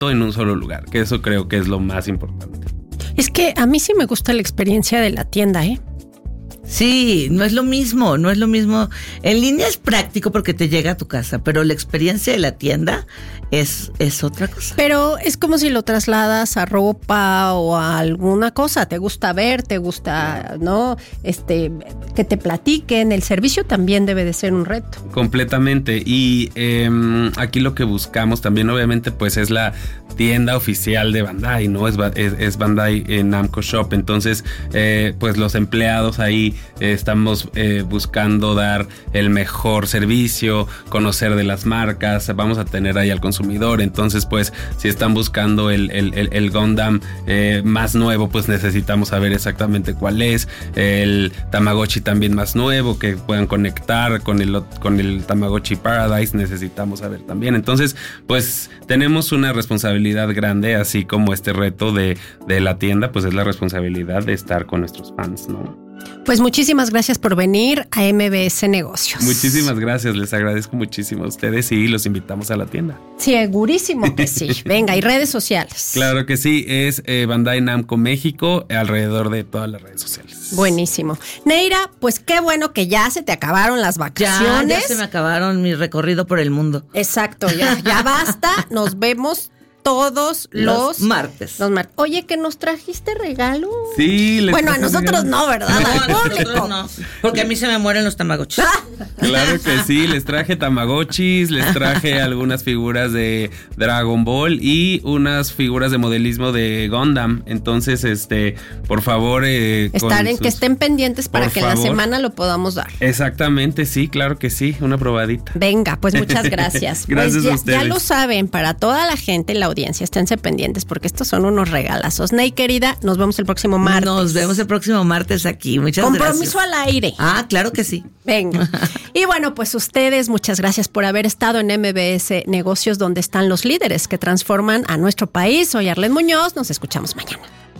en un solo lugar, que eso creo que es lo más importante. Es que a mí sí me gusta la experiencia de la tienda, ¿eh? Sí, no es lo mismo. En línea es práctico porque te llega a tu casa, pero la experiencia de la tienda es otra cosa. Pero es como si lo trasladas a ropa o a alguna cosa. Te gusta ver, te gusta, ¿no? Que te platiquen. El servicio también debe de ser un reto. Completamente. Y aquí lo que buscamos también, obviamente, pues es la tienda oficial de Bandai, ¿no? Es Bandai Namco Shop. Entonces, pues los empleados ahí estamos buscando dar el mejor servicio, conocer de las marcas, vamos a tener ahí al consumidor. Entonces, pues, si están buscando el Gundam más nuevo, pues necesitamos saber exactamente cuál es. El Tamagotchi también más nuevo, que puedan conectar con el Tamagotchi Paradise, necesitamos saber también. Entonces, pues, tenemos una responsabilidad grande, así como este reto de la tienda, pues es la responsabilidad de estar con nuestros fans, ¿no? Pues muchísimas gracias por venir a MBS Negocios. Muchísimas gracias, les agradezco muchísimo a ustedes y los invitamos a la tienda. Segurísimo que sí. Venga, y redes sociales. Claro que sí, es Bandai Namco México, alrededor de todas las redes sociales. Buenísimo. Neira, pues qué bueno que ya se te acabaron las vacaciones. Ya se me acabaron mi recorrido por el mundo. Exacto, ya basta. Nos vemos todos los martes. Oye, ¿que nos trajiste regalo? Sí. Bueno, a nosotros no, ¿verdad? No, a nosotros no. Porque a mí se me mueren los tamagotchis. Claro que sí, les traje tamagotchis, les traje algunas figuras de Dragon Ball y unas figuras de modelismo de Gundam. Entonces, por favor... que estén pendientes para que en la semana lo podamos dar. Exactamente, sí, claro que sí, una probadita. Venga, pues muchas gracias. Gracias pues a ustedes. Ya lo saben, para toda la gente, la audiencia, esténse pendientes porque estos son unos regalazos. Ney, querida, nos vemos el próximo martes. Nos vemos el próximo martes aquí. Muchas gracias. Compromiso al aire. Claro que sí. Venga. Y bueno, pues ustedes, muchas gracias por haber estado en MBS Negocios, donde están los líderes que transforman a nuestro país. Soy Arlette Muñoz, nos escuchamos mañana.